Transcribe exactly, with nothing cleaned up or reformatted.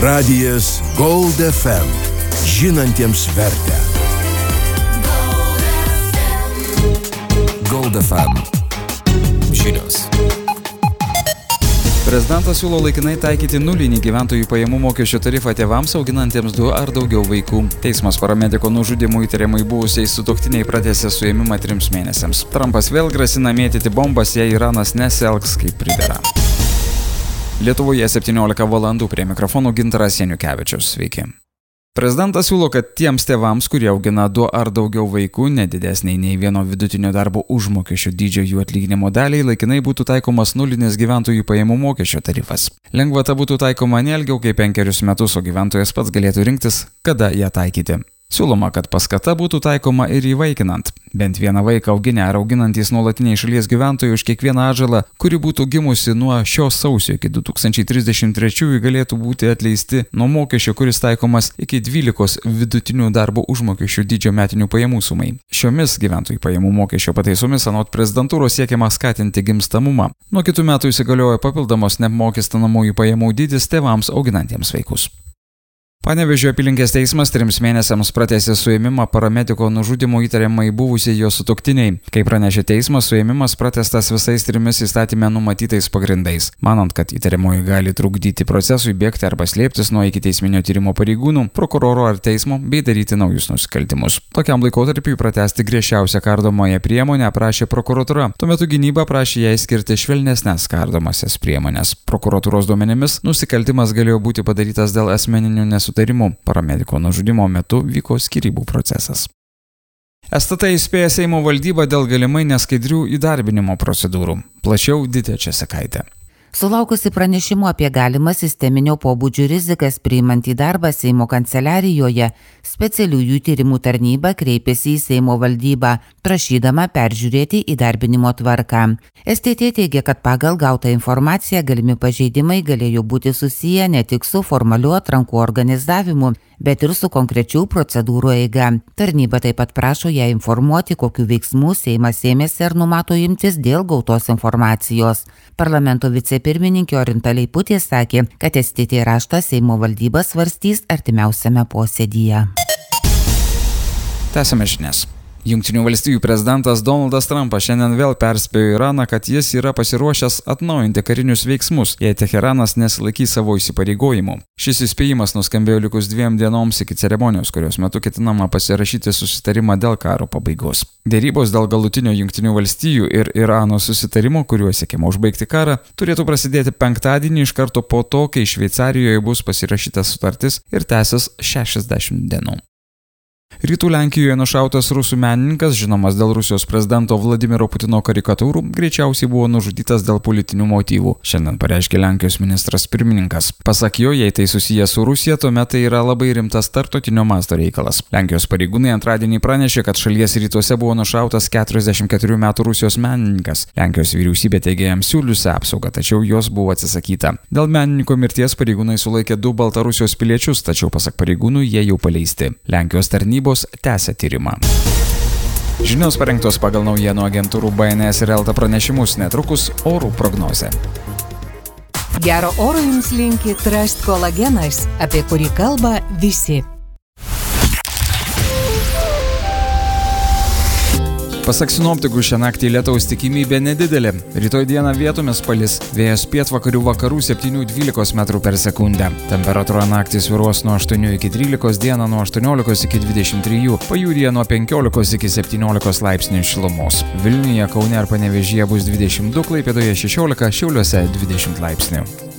Radijas Gold F M. Žinantiems vertę. Gold F M. Žinios. Prezidentas siūlo laikinai taikyti nulinį gyventojų pajamų mokesčio tarifą tėvams auginantiems du ar daugiau vaikų. Teismas paramediko nužudimų įtariamai buvusiai sutuoktiniai pratęsė suėmimą trims mėnesiams. Trumpas vėl grasina mėtyti bombas, jei Iranas nesielgs kaip pridera. Lietuvoje septyniolika valandų, prie mikrofonų Gintaras Janiukevičius. Sveiki. Prezidentas siūlo, kad tiems tėvams, kurie augina du ar daugiau vaikų, nedidesniai nei vieno vidutinio darbo užmokesčio dydžio jų atlyginimo daliai, laikinai būtų taikomas nulinis gyventojų pajamų mokesčio tarifas. Lengvata būtų taikoma ne ilgiau kaip penkerius metus, o gyventojas pats galėtų rinktis, kada ją taikyti. Siūloma, kad paskata būtų taikoma ir įvaikinant. Bent vieną vaiką auginę ar auginantys nuolatiniai šalies gyventojai už kiekvieną atžalą, kuri būtų gimusi nuo šio sausio iki du tūkstančiai trisdešimt trečiųjų, galėtų būti atleisti nuo mokesčio, kuris taikomas iki dvylikos vidutinių darbo užmokesčių dydžio metinių pajamų sumai. Šiomis gyventojų pajamų mokesčio pataisomis anot prezidentūros siekiama skatinti gimstamumą. Nuo kitų metų įsigalioja papildomos neapmokestinamųjų pajamų dydis tėvams auginantiems vaikus. Panevėžio apylinkės teismas trims mėnesiams pratęsė suėmimą paramediko nužudimo įtariamai buvusiai jo sutuoktiniai. Kaip pranešė teismas, suėmimas pratęstas visais trimis įstatyme numatytais pagrindais, manant, kad įtariamoji gali trukdyti procesui, bėgti arba slėptis nuo ikiteisminio tyrimo pareigūnų, prokuroro ar teismo bei daryti naujus nusikaltimus. Tokiam laikotarpiui pratęsti griežčiausią kardomąją priemonę prašė prokuratūra. Tuo metu gynyba prašė jai skirti švelnesnes kardomąsias priemonės. Prokuratūros duomenimis nusikaltimas galėjo būti padarytas dėl asmeninių nesutarimų. Paramediko nužudimo metu vyko skyrybų procesas. S T T įspėja Seimo valdybą dėl galimai neskaidrių įdarbinimo procedūrų. Plačiau Ditė Česekaitė. Sulaukusi pranešimo apie galimą sisteminio pobūdžio rizikas priimant į darbą Seimo kanceliarijoje, specialiųjų tyrimų tarnyba kreipėsi į Seimo valdybą, prašydama peržiūrėti įdarbinimo tvarką. S T T teigia, kad pagal gautą informaciją galimi pažeidimai galėjo būti susiję ne tik su formaliu atrankų organizavimu, bet ir su konkrečių procedūrų eiga. Tarnyba taip pat prašo ją informuoti, kokiu veiksmu Seimas ėmėsi ar numato imtis dėl gautos informacijos. Parlamento vicepirmininkė Orinta Leiputė sakė, kad S T T raštą Seimo valdyba svarstys artimiausiame posėdyje. Tęsiame žinias. Jungtinių valstijų prezidentas Donaldas Trumpas šiandien vėl perspėjo Iraną, kad jis yra pasiruošęs atnaujinti karinius veiksmus, jei Teheranas nesilaikys savo įsipareigojimų. Šis įspėjimas nuskambėjo likus dviem dienoms iki ceremonijos, kurios metu ketinama pasirašyti susitarimą dėl karo pabaigos. Dėrybos dėl galutinio Jungtinių valstijų ir Irano susitarimo, kuriuo siekiama užbaigti karą, turėtų prasidėti penktadienį iš karto po to, kai Šveicarijoje bus pasirašyta sutartis ir tęsis šešiasdešimt dienų. Rytų Lenkijoje nušautas rusų menininkas, žinomas dėl Rusijos prezidento Vladimiro Putino karikatūrų, greičiausiai buvo nužudytas dėl politinių motyvų. Šiandien pareiškė Lenkijos ministras pirmininkas. Pasak jo, jei tai susijęs su Rusija, tuomet tai yra labai rimtas tarptautinio masto reikalas. Lenkijos pareigūnai antradienį pranešė, kad šalies rytuose buvo nušautas keturiasdešimt keturių metų Rusijos menininkas. Lenkijos vyriausybė teigė jam siūliusi apsaugą, tačiau jos buvo atsisakyta. Dėl menininko mirties pareigūnai sulaikė du Baltarusijos piliečius, tačiau pasak pareigūnų jie jau paleisti. Lenkijos tarnybos tęsia tyrimą. Žinios parengtos pagal naujienų agentūrų B N S ir Elta pranešimus, netrukus orų prognozė. Gero oro jums linki Trust kolagenas, apie kurį kalba visi. Pasak sinoptikų, šią naktį lietaus tikimybė nedidelė. Rytoj dieną vietomis palis, vėjas pietvakarių vakarų septynių dvylikos metrų per sekundę. Temperatūra naktį svyruos nuo aštuonių iki trylikos, dieną nuo aštuoniolikos iki dvidešimt trijų, pajūryje nuo penkiolikos iki septyniolikos laipsnių šilumos. Vilniuje, Kaune ir Panevėžyje bus dvidešimt du, Klaipėdoje šešiolika, Šiauliuose dvidešimt laipsnių.